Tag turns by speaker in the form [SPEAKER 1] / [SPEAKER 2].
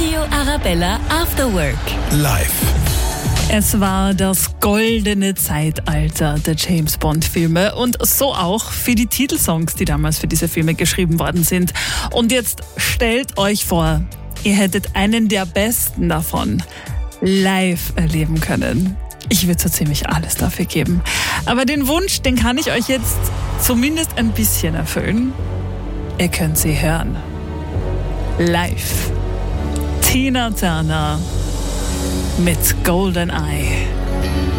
[SPEAKER 1] Radio Arabella After Work.
[SPEAKER 2] Live.
[SPEAKER 3] Es war das goldene Zeitalter der James-Bond-Filme und so auch für die Titelsongs, die damals für diese Filme geschrieben worden sind. Und jetzt stellt euch vor, ihr hättet einen der besten davon live erleben können. Ich würde so ziemlich alles dafür geben. Aber den Wunsch, den kann ich euch jetzt zumindest ein bisschen erfüllen. Ihr könnt sie hören. Live. Tina Turner mit Golden Eye.